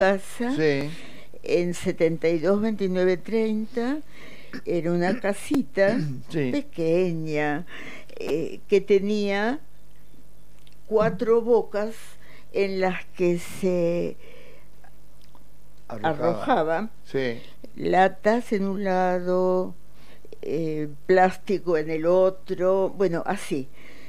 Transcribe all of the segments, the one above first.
casa Sí. en 72-29-30. Era una casita Sí. pequeña que tenía 4 bocas en las que se arrojaba Sí. latas en un lado, plástico en el otro, bueno, así.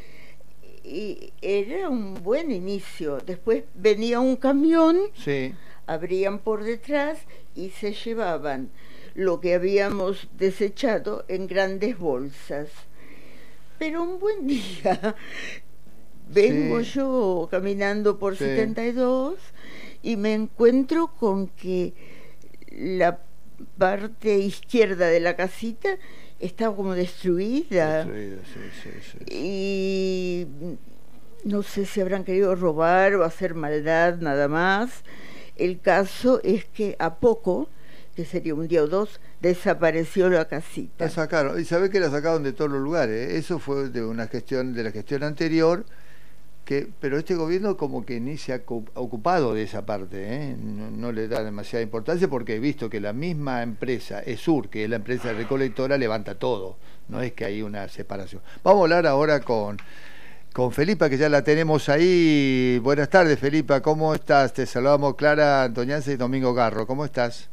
Y era un buen inicio. Después venía un camión, Sí. abrían por detrás y se llevaban lo que habíamos desechado en grandes bolsas. Pero un buen día vengo Sí. yo caminando por Sí. 72 y me encuentro con que la parte izquierda de la casita estaba como destruida. Destruido, sí, sí, sí. Y no sé si habrán querido robar o hacer maldad nada más. El caso es que a poco, que sería un día o dos, desapareció la casita. La sacaron, y sabés que la sacaron de todos los lugares, ¿eh? Eso fue de una gestión, de la gestión anterior, pero este gobierno como que ni se ha ocupado de esa parte, ¿eh? No le da demasiada importancia porque he visto que la misma empresa, ESUR, que es la empresa recolectora, levanta todo, no es que hay una separación. Vamos a hablar ahora con Felipa, que ya la tenemos ahí. Buenas tardes, Felipa, ¿cómo estás? Te saludamos Clara Antoñanza y Domingo Garro, ¿cómo estás?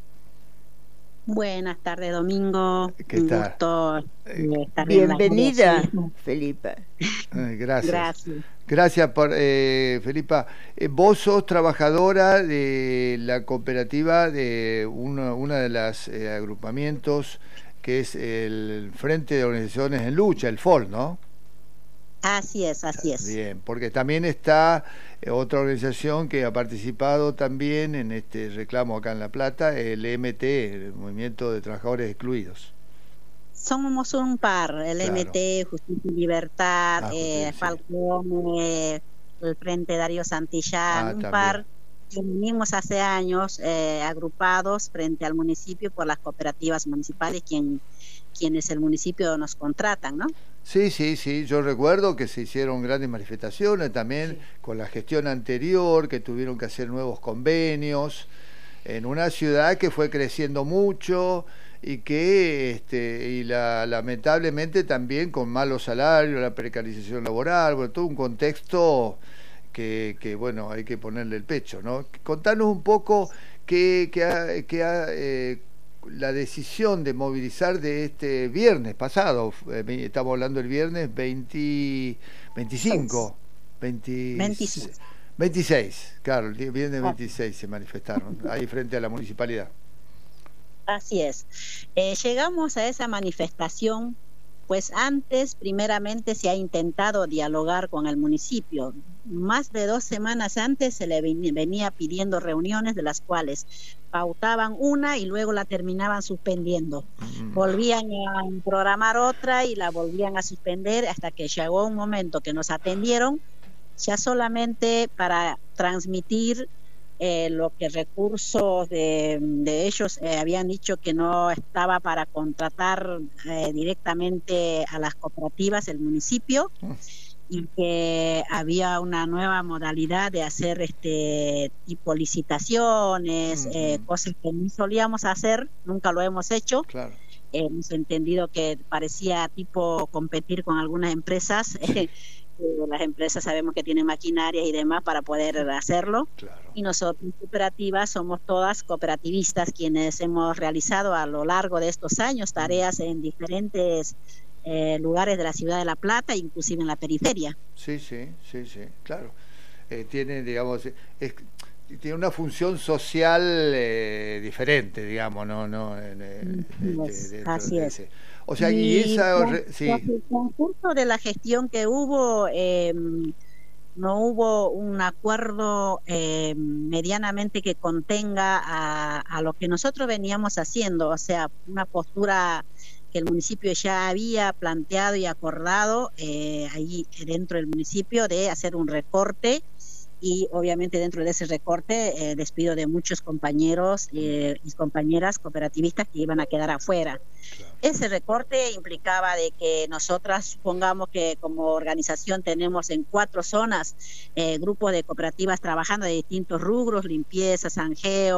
Buenas tardes, Domingo. ¿Qué Un tal? gusto estar Bienvenida, en la Felipa. Gracias. Gracias. Gracias, Felipa. Vos sos trabajadora de la cooperativa de una de las agrupamientos que es el Frente de Organizaciones en Lucha, el FOL, ¿no? Así es, así es. Bien, porque también está otra organización que ha participado también en este reclamo acá en La Plata, el MT, el Movimiento de Trabajadores Excluidos. Somos un par, el Claro. MT, Justicia y Libertad, Justicia, sí. Falcón, el Frente Darío Santillán, un también. par que venimos hace años agrupados frente al municipio por las cooperativas municipales, quienes el municipio nos contratan, ¿no? Sí, sí, sí, yo recuerdo que se hicieron grandes manifestaciones también con la gestión anterior, que tuvieron que hacer nuevos convenios en una ciudad que fue creciendo mucho y que lamentablemente también con malos salarios, la precarización laboral, bueno, todo un contexto que bueno, hay que ponerle el pecho, ¿no? Contanos un poco la decisión de movilizar de este viernes pasado, estamos hablando del viernes 25, 26, claro, el viernes 26 se manifestaron ahí frente a la municipalidad. Así es. Llegamos a esa manifestación, pues antes, primeramente, se ha intentado dialogar con el municipio. Más de 2 semanas antes se le venía pidiendo reuniones, de las cuales pautaban una y luego la terminaban suspendiendo. Volvían a programar otra y la volvían a suspender hasta que llegó un momento que nos atendieron ya solamente para transmitir lo que recursos de ellos habían dicho que no estaba para contratar directamente a las cooperativas el municipio, y que había una nueva modalidad de hacer tipo licitaciones, cosas que no solíamos hacer, nunca lo hemos hecho. Claro. Hemos entendido que parecía tipo competir con algunas empresas. Las empresas sabemos que tienen maquinarias y demás para poder hacerlo. Claro. Y nosotros, cooperativas, somos todas cooperativistas quienes hemos realizado a lo largo de estos años tareas en diferentes lugares de la ciudad de La Plata, inclusive en la periferia. Sí, claro. Tiene, digamos, tiene una función social diferente, digamos, no así es. O sea, y esa sí. El concurso de la gestión que hubo, no hubo un acuerdo medianamente que contenga a lo que nosotros veníamos haciendo, o sea, una postura que el municipio ya había planteado y acordado ahí dentro del municipio, de hacer un recorte y obviamente dentro de ese recorte despido de muchos compañeros y compañeras cooperativistas que iban a quedar afuera. Claro. Ese recorte implicaba de que nosotras, supongamos que como organización tenemos en 4 zonas grupos de cooperativas trabajando de distintos rubros, limpieza, zanjeo,